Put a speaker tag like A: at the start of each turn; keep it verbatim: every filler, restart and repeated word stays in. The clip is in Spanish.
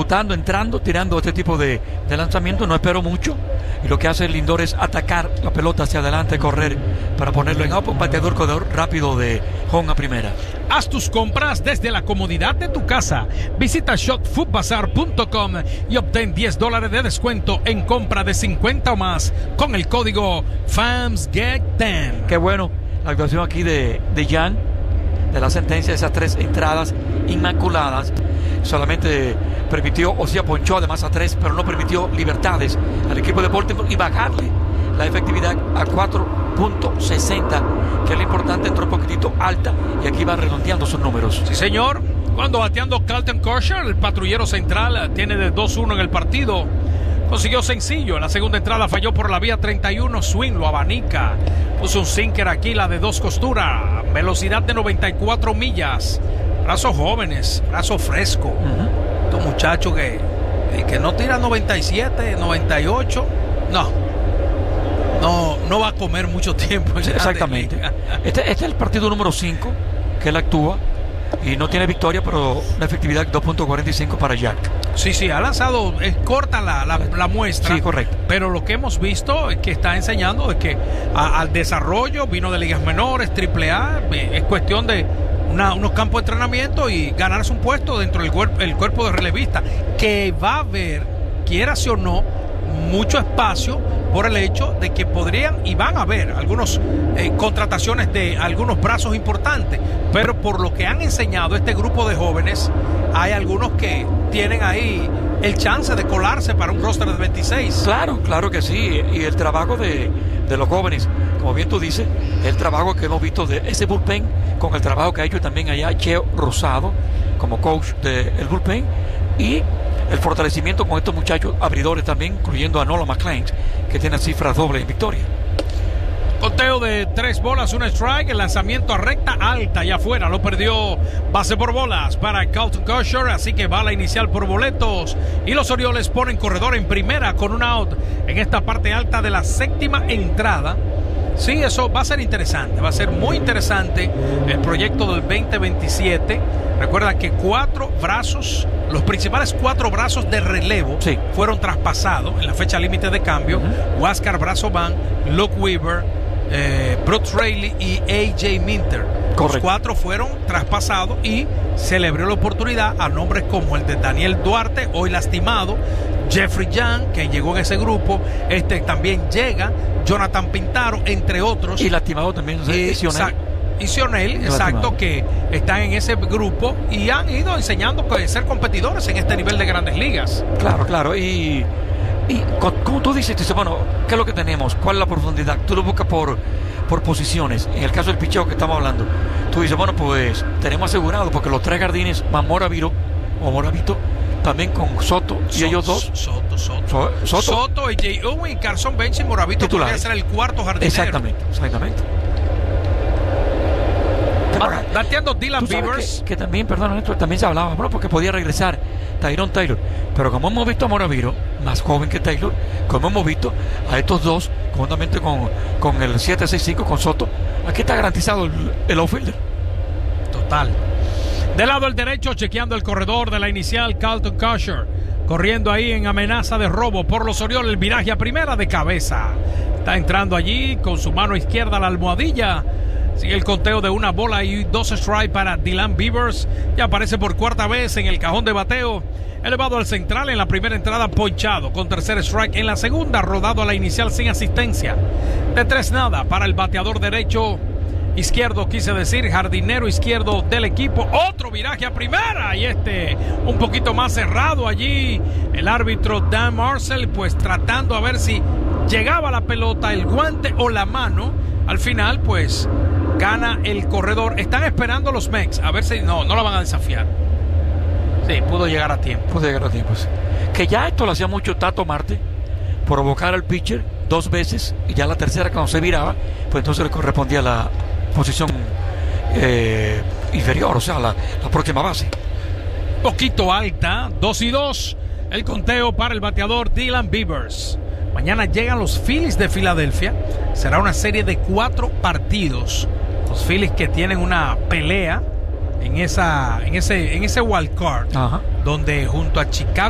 A: debutando, entrando, tirando este tipo de, de lanzamiento. No espero mucho. Y lo que hace el Lindor es atacar la pelota hacia adelante, correr para ponerlo en out. Un bateador corredor rápido de home a primera.
B: Haz tus compras desde la comodidad de tu casa. Visita shop food bazaar punto com y obtén diez dólares de descuento en compra de cincuenta o más con el código FAMSGET diez.
A: Qué bueno la actuación aquí de, de Jan, de la sentencia de esas tres entradas inmaculadas. Solamente permitió, o sea, ponchó además a tres, pero no permitió libertades al equipo de Baltimore y bajarle la efectividad a cuatro punto sesenta, que es lo importante. Entró un poquitito alta y aquí va redondeando sus números.
B: Sí, señor. Cuando bateando Clayton Kershaw, el patrullero central, tiene de dos uno en el partido. Consiguió sencillo. En la segunda entrada falló por la vía treinta y uno. Swing lo abanica. Puso un sinker aquí, la de dos costuras. Velocidad de noventa y cuatro millas. Brazos jóvenes, brazo fresco. Uh-huh. Estos muchachos que, que no tiran noventa y siete, noventa y ocho. No. No, no va a comer mucho tiempo.
A: Exactamente. Este, este es el partido número cinco que él actúa. Y no tiene victoria, pero la efectividad dos punto cuarenta y cinco para Jack.
B: Sí, sí, ha lanzado, es corta la, la, la muestra.
A: Sí, correcto.
B: Pero lo que hemos visto es que está enseñando es que a, al desarrollo, vino de ligas menores, triple A, es cuestión de una, unos campos de entrenamiento y ganarse un puesto dentro del cuerpo, el cuerpo de relevista, que va a haber, quieras o no, mucho espacio por el hecho de que podrían y van a haber algunas eh, contrataciones de algunos brazos importantes, pero por lo que han enseñado este grupo de jóvenes, hay algunos que tienen ahí el chance de colarse para un roster de veintiséis.
A: Claro, claro que sí, y el trabajo de, de los jóvenes, como bien tú dices, el trabajo que hemos visto de ese bullpen, con el trabajo que ha hecho también allá Cheo Rosado como coach del bullpen, y el fortalecimiento con estos muchachos abridores también, incluyendo a Nolan McClain, que tiene cifras dobles en victoria.
B: Conteo de tres bolas, un strike, el lanzamiento a recta alta y afuera, lo perdió. Base por bolas para Clayton Kershaw, así que bala inicial por boletos. Y los Orioles ponen corredor en primera con un out en esta parte alta de la séptima entrada. Sí, eso va a ser interesante, va a ser muy interesante el proyecto del veinte veintisiete. Recuerda que cuatro brazos, los principales cuatro brazos de relevo
A: sí.
B: fueron traspasados en la fecha límite de cambio. Uh-huh. Huáscar Brazoban, Luke Weaver, eh, Brooks Raley y A J Minter. Correcto. Los cuatro fueron traspasados y se le abrió la oportunidad a nombres como el de Daniel Duarte, hoy lastimado, Jeffrey Young, que llegó en ese grupo, este también llega, Jonathan Pintaro, entre otros.
A: Y lastimado también,
B: y Sionel. Y Sionel, exacto, que están en ese grupo y han ido enseñando a ser competidores en este nivel de grandes ligas.
A: Claro, claro, y, y como tú dices, tú dices, bueno, ¿qué es lo que tenemos? ¿Cuál es la profundidad? Tú lo buscas por, por posiciones. En el caso del picheo que estamos hablando, tú dices, bueno, pues tenemos asegurado, porque los tres jardines, más Moravito, o Moravito, también con Soto y Soto, ellos dos.
B: Soto, Soto. So, Soto. Soto, A J Owen, Carson Bench y Moravito podría ser el cuarto jardinero.
A: Exactamente, exactamente.
B: Dateando Dylan Beavers.
A: Que, que también, perdón, esto también se hablaba, bueno, porque podía regresar Tyrone Taylor. Pero como hemos visto a Moravito, más joven que Taylor, como hemos visto a estos dos, conjuntamente con, con el siete seis cinco, con Soto, aquí está garantizado el, el outfielder.
B: Total. Del lado del derecho, chequeando el corredor de la inicial, Clayton Kershaw, corriendo ahí en amenaza de robo por los Orioles, el viraje a primera de cabeza. Está entrando allí con su mano izquierda a la almohadilla. Sigue el conteo de una bola y dos strikes para Dylan Beavers. Ya aparece por cuarta vez en el cajón de bateo. Elevado al central en la primera entrada, ponchado con tercer strike en la segunda, rodado a la inicial sin asistencia. De tres nada para el bateador derecho. Izquierdo, quise decir, jardinero izquierdo del equipo. Otro viraje a primera y este un poquito más cerrado allí. El árbitro Dan Marcel pues tratando a ver si llegaba la pelota, el guante o la mano. Al final pues gana el corredor. Están esperando los Mex a ver si no, no la van a desafiar. Sí, pudo llegar a tiempo.
A: Pudo llegar a tiempo, sí. Que ya esto lo hacía mucho Tato Marte, provocar al pitcher dos veces y ya la tercera cuando se viraba, pues entonces le correspondía la posición eh, inferior, o sea, la, la próxima base.
B: Poquito alta, dos y dos. El conteo para el bateador Dylan Beavers. Mañana llegan los Phillies de Filadelfia. Será una serie de cuatro partidos. Los Phillies que tienen una pelea en esa, en ese, en ese wild card,
A: ajá,
B: donde junto a Chicago